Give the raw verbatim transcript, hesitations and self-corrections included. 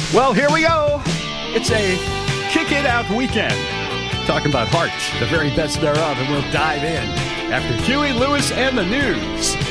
Well, here we go. It's a kick it out weekend. Talking about heart, the very best thereof, and we'll dive in after Huey Lewis and the news.